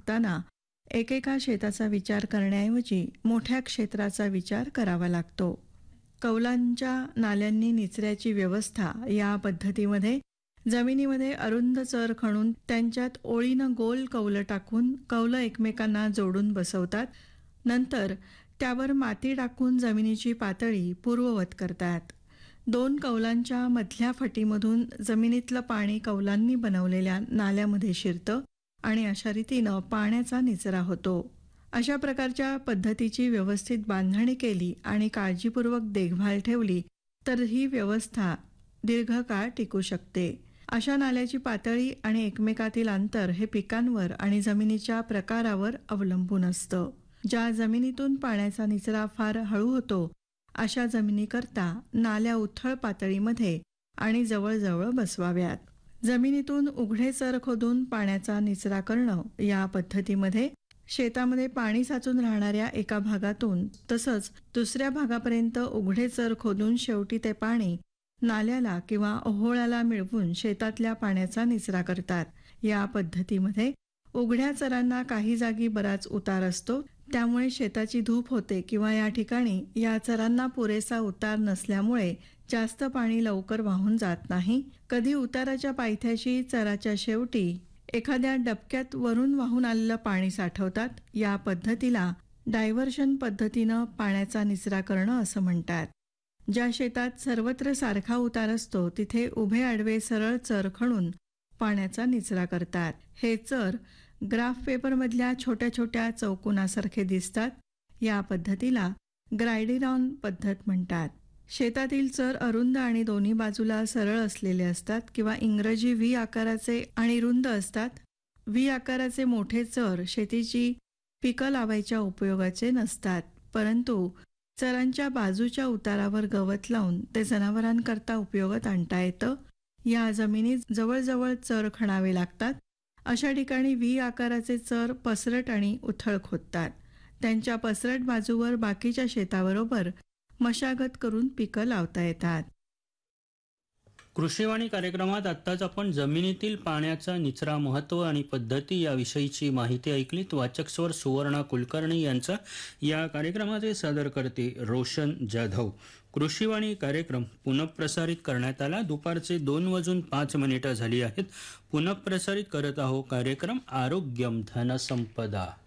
बघताना एकेका शेताचा विचार करण्याऐवजी मोठ्या क्षेत्राचा विचार करावा लागतो. कौलांच्या नाल्यांनी निचऱ्याची व्यवस्था या पद्धतीमध्ये जमिनीमध्ये अरुंद चर खणून त्यांच्यात ओळीनं गोल कौलं टाकून कौलं एकमेकांना जोडून बसवतात. नंतर त्यावर माती टाकून जमिनीची पातळी पूर्ववत करतात. 2 कौलांच्या मधल्या फटीमधून जमिनीतलं पाणी कौलांनी बनवलेल्या नाल्यामध्ये शिरतं आणि अशा रीतीनं पाण्याचा निचरा होतो. अशा प्रकारच्या पद्धतीची व्यवस्थित बांधणी केली आणि काळजीपूर्वक देखभाल ठेवली तर ही व्यवस्था दीर्घकाळ टिकू शकते. अशा नाल्याची पातळी आणि एकमेकातील अंतर हे पिकांवर आणि जमिनीच्या प्रकारावर अवलंबून असतं. ज्या जमिनीतून पाण्याचा निचरा फार हळू होतो अशा जमिनीकरता नाल्या उथळ पातळीमध्ये आणि जवळजवळ बसवाव्यात. जमिनीतून उघडे चर खोदून पाण्याचा निचरा करणं या पद्धतीमध्ये शेतामध्ये पाणी साचून राहणाऱ्या एका भागातून तसंच दुसऱ्या भागापर्यंत उघडे चर खोदून शेवटी ते पाणी नाल्याला किंवा ओहोळ्याला मिळवून शेतातल्या पाण्याचा निचरा करतात. या पद्धतीमध्ये उघड्या चरांना काही जागी बराच उतार असतो, त्यामुळे शेताची धूप होते किंवा या ठिकाणी या चरांना पुरेसा उतार नसल्यामुळे जास्त पाणी लवकर वाहून जात नाही. कधी उताराच्या पायथ्याशी चराच्या शेवटी एखाद्या डबक्यात वरून वाहून आलेलं पाणी साठवतात. या पद्धतीला डायव्हर्शन पद्धतीनं पाण्याचा निचरा करणं असं म्हणतात. ज्या शेतात सर्वत्र सारखा उतार असतो तिथे उभे आडवे सरळ चर खणून पाण्याचा निचरा करतात. हे चर ग्राफ पेपरमधल्या छोट्या छोट्या चौकोनासारखे दिसतात. या पद्धतीला ग्रायडिरॉन पद्धत म्हणतात. शेतातील चर अरुंद आणि दोन्ही बाजूला सरळ असलेले असतात किंवा इंग्रजी व्ही आकाराचे आणि रुंद असतात. व्ही आकाराचे मोठे चर शेतीची पिकं लावायच्या उपयोगाचे नसतात, परंतु चरांच्या बाजूच्या उतारावर गवत लावून ते जनावरांकरता उपयोगात आणता येतं. या जमिनीत जवळजवळ चर खणावे लागतात. अशा ठिकाणी व्ही आकाराचे चर पसरट आणि उथळ खोदतात. त्यांच्या पसरट बाजूवर बाकीच्या शेताबरोबर मशागत करून पिकं लावता येतात. कृषीवाणी कार्यक्रमात आत्ताच आपण जमिनीतील पाण्याचा निचरा महत्त्व आणि पद्धती याविषयीची माहिती ऐकलीत. वाचक स्वर सुवर्णा कुलकर्णी यांचा. या कार्यक्रमाचे सादर करते रोशन जाधव. कृषीवाणी कार्यक्रम पुनःप्रसारित करण्यात आला. दुपारचे 2:05 झाली आहेत. पुनःप्रसारित करत आहोत कार्यक्रम आरोग्यम धनसंपदा.